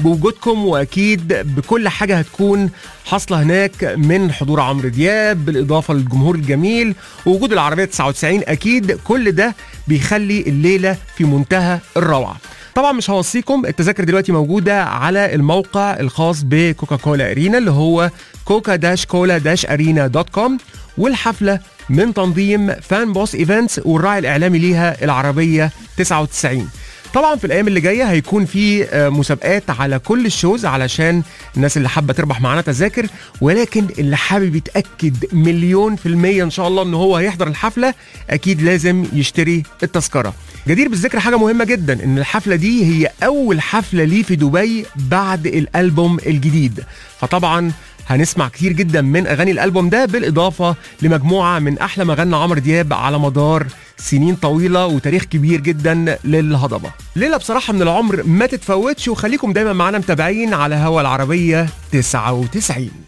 بوجودكم، واكيد بكل حاجه هتكون حاصله هناك من حضور عمرو دياب بالاضافه للجمهور الجميل ووجود العربيه 99. اكيد كل ده بيخلي الليله في منتهى الروعه. طبعا مش هوصيكم، التذاكر دلوقتي موجوده على الموقع الخاص بكوكاكولا ارينا اللي هو coca-cola-arena.com، والحفله من تنظيم فان بوس ايفنتس والراعي الاعلامي ليها العربيه 99. طبعا في الايام اللي جايه هيكون في مسابقات على كل الشوز علشان الناس اللي حابه تربح معانا تذاكر، ولكن اللي حابب يتاكد 100% ان شاء الله ان هو هيحضر الحفله اكيد لازم يشتري التذكره. جدير بالذكر حاجه مهمه جدا، ان الحفله دي هي اول حفله ليه في دبي بعد الالبوم الجديد، فطبعا هنسمع كتير جدا من اغاني الالبوم ده بالاضافه لمجموعه من احلى ما غنى عمرو دياب على مدار سنين طويله وتاريخ كبير جدا للهضبه. ليله بصراحه من العمر ما تتفوتش، وخليكم دايما معانا متابعين على هوا العربيه 99.